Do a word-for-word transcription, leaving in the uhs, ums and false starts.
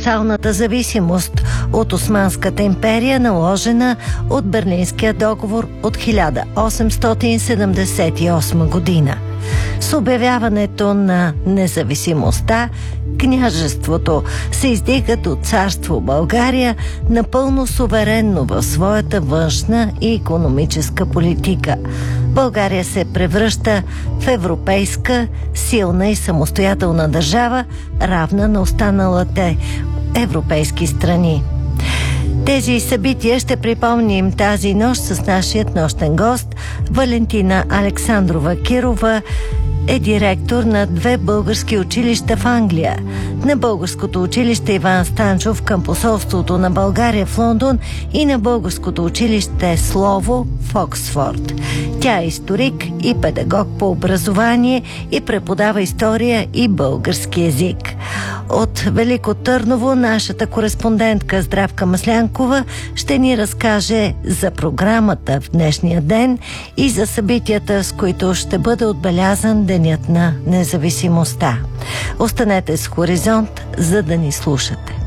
васалната зависимост от Османската империя, наложена от Берлинския договор от хиляда осемстотин седемдесет и осма година. С обявяването на независимостта, княжеството се издига до царство България, напълно суверенно в своята външна и икономическа политика. България се превръща в европейска, силна и самостоятелна държава, равна на останалите европейски страни. Тези събития ще припомним тази нощ с нашият нощен гост. Валентина Александрова Кирова е директор на две български училища в Англия. На българското училище Иван Станчов към посолството на България в Лондон и на българското училище Слово в Оксфорд. Тя е историк и педагог по образование и преподава история и български език. От Велико Търново нашата кореспондентка Здравка Маслянкова ще ни разкаже за програмата в днешния ден и за събитията, с които ще бъде отбелязан Денят на независимостта. Останете с Хоризонт, за да ни слушате.